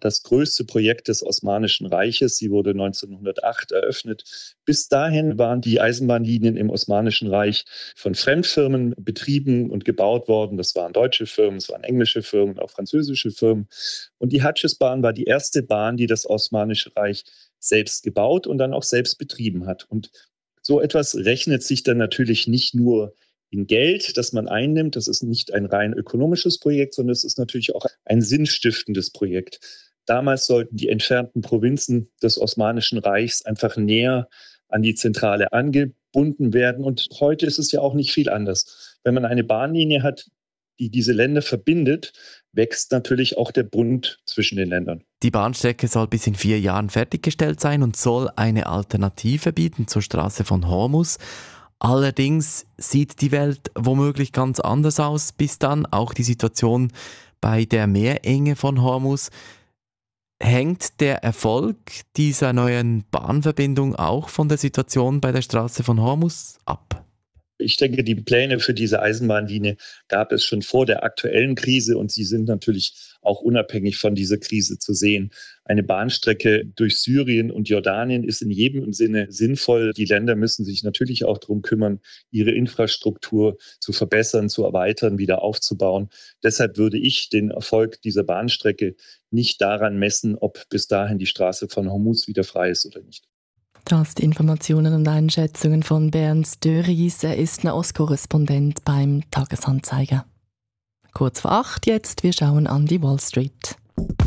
das größte Projekt des Osmanischen Reiches. Sie wurde 1908 eröffnet. Bis dahin waren die Eisenbahnlinien im Osmanischen Reich von Fremdfirmen betrieben und gebaut worden. Das waren deutsche Firmen, es waren englische Firmen, auch französische Firmen. Und die Hughes-Bahn war die erste Bahn, die das Osmanische Reich selbst gebaut und dann auch selbst betrieben hat. Und so etwas rechnet sich dann natürlich nicht nur in Geld, das man einnimmt. Das ist nicht ein rein ökonomisches Projekt, sondern es ist natürlich auch ein sinnstiftendes Projekt. Damals sollten die entfernten Provinzen des Osmanischen Reichs einfach näher an die Zentrale angebunden werden. Und heute ist es ja auch nicht viel anders. Wenn man eine Bahnlinie hat, die diese Länder verbindet, wächst natürlich auch der Bund zwischen den Ländern. Die Bahnstrecke soll bis in 4 Jahren fertiggestellt sein und soll eine Alternative bieten zur Straße von Hormuz. Allerdings sieht die Welt womöglich ganz anders aus bis dann. Auch die Situation bei der Meerenge von Hormuz. Hängt der Erfolg dieser neuen Bahnverbindung auch von der Situation bei der Straße von Hormuz ab? Ich denke, die Pläne für diese Eisenbahnlinie gab es schon vor der aktuellen Krise und sie sind natürlich auch unabhängig von dieser Krise zu sehen. Eine Bahnstrecke durch Syrien und Jordanien ist in jedem Sinne sinnvoll. Die Länder müssen sich natürlich auch darum kümmern, ihre Infrastruktur zu verbessern, zu erweitern, wieder aufzubauen. Deshalb würde ich den Erfolg dieser Bahnstrecke nicht daran messen, ob bis dahin die Straße von Hormuz wieder frei ist oder nicht. Das die Informationen und Einschätzungen von Bernd Döris. Er ist Nahostkorrespondent beim Tagesanzeiger. Kurz vor 8 jetzt, wir schauen an die Wall Street.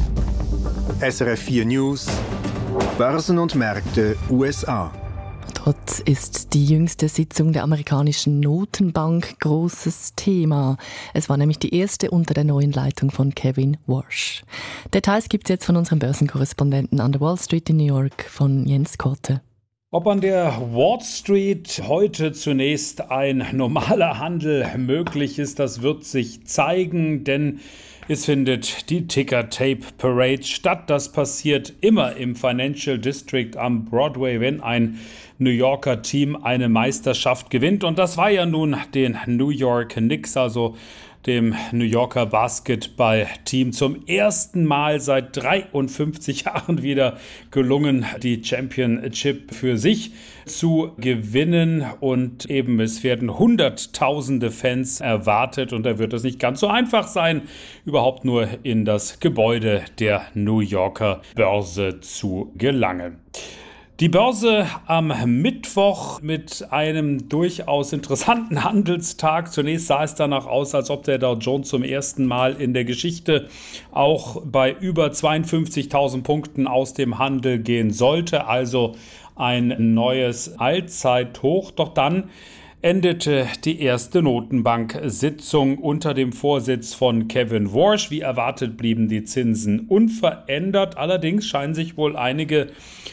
SRF 4 News, Börsen und Märkte USA. Trotz ist die jüngste Sitzung der amerikanischen Notenbank großes Thema. Es war nämlich die erste unter der neuen Leitung von Kevin Warsh. Details gibt es jetzt von unserem Börsenkorrespondenten an der Wall Street in New York, von Jens Korte. Ob an der Wall Street heute zunächst ein normaler Handel möglich ist, das wird sich zeigen, denn es findet die Ticker-Tape-Parade statt. Das passiert immer im Financial District am Broadway, wenn ein New Yorker Team eine Meisterschaft gewinnt. Und das war ja nun den New York Knicks, also dem New Yorker Basketball-Team, zum ersten Mal seit 53 Jahren wieder gelungen, die Championship für sich zu gewinnen. Und eben, es werden hunderttausende Fans erwartet und da wird es nicht ganz so einfach sein, überhaupt nur in das Gebäude der New Yorker Börse zu gelangen. Die Börse am Mittwoch mit einem durchaus interessanten Handelstag. Zunächst sah es danach aus, als ob der Dow Jones zum ersten Mal in der Geschichte auch bei über 52.000 Punkten aus dem Handel gehen sollte. Also ein neues Allzeithoch. Doch dann endete die erste Notenbank-Sitzung unter dem Vorsitz von Kevin Warsh. Wie erwartet blieben die Zinsen unverändert. Allerdings scheinen sich wohl einige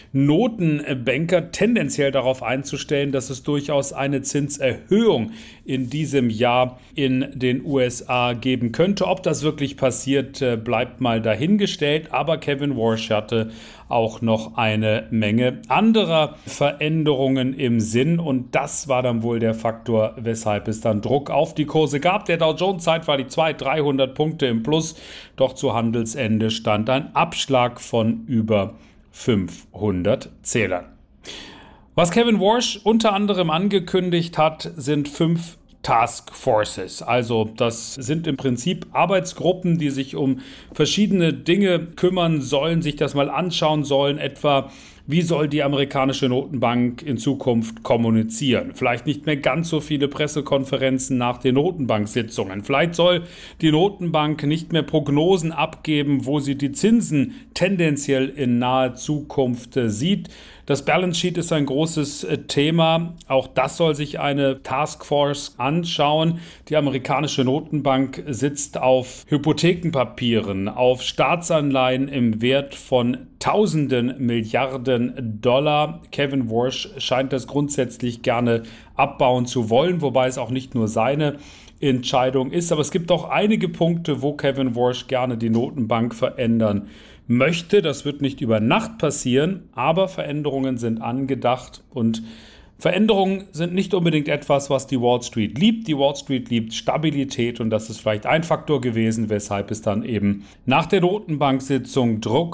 Notenbanker tendenziell darauf einzustellen, dass es durchaus eine Zinserhöhung in diesem Jahr in den USA geben könnte. Ob das wirklich passiert, bleibt mal dahingestellt. Aber Kevin Warsh hatte auch noch eine Menge anderer Veränderungen im Sinn. Und das war dann wohl der Faktor, weshalb es dann Druck auf die Kurse gab. Der Dow Jones zeitweilig 200-300 Punkte im Plus. Doch zu Handelsende stand ein Abschlag von über 500 Zählern. Was Kevin Warsh unter anderem angekündigt hat, sind 5 Task Forces. Also das sind im Prinzip Arbeitsgruppen, die sich um verschiedene Dinge kümmern sollen, sich das mal anschauen sollen, etwa wie soll die amerikanische Notenbank in Zukunft kommunizieren? Vielleicht nicht mehr ganz so viele Pressekonferenzen nach den Notenbank-Sitzungen. Vielleicht soll die Notenbank nicht mehr Prognosen abgeben, wo sie die Zinsen tendenziell in naher Zukunft sieht. Das Balance Sheet ist ein großes Thema. Auch das soll sich eine Taskforce anschauen. Die amerikanische Notenbank sitzt auf Hypothekenpapieren, auf Staatsanleihen im Wert von Tausenden Milliarden Dollar. Kevin Warsh scheint das grundsätzlich gerne abbauen zu wollen, wobei es auch nicht nur seine Entscheidung ist. Aber es gibt auch einige Punkte, wo Kevin Warsh gerne die Notenbank verändern möchte. Das wird nicht über Nacht passieren, aber Veränderungen sind angedacht und Veränderungen sind nicht unbedingt etwas, was die Wall Street liebt. Die Wall Street liebt Stabilität und das ist vielleicht ein Faktor gewesen, weshalb es dann eben nach der Notenbank-Sitzung Druck